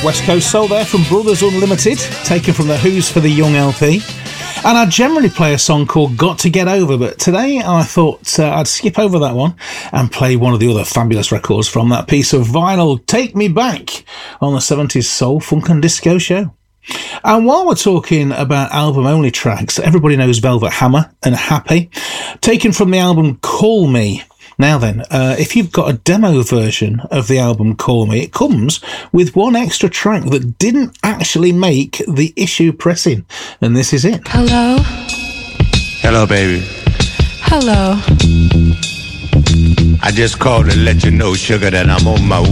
West Coast Soul there from Brothers Unlimited, taken from the Who's for the Young LP. And I generally play a song called Got to Get Over, but today I thought I'd skip over that one and play one of the other fabulous records from that piece of vinyl, Take Me Back, on the 70s Soul, Funk and Disco Show. And while we're talking about album-only tracks, everybody knows Velvet Hammer and Happy, taken from the album Call Me. Now then, if you've got a demo version of the album Call Me, it comes with one extra track that didn't actually make the issue pressing, and this is it. Hello? Hello, baby. Hello. I just called to let you know, sugar, that I'm on my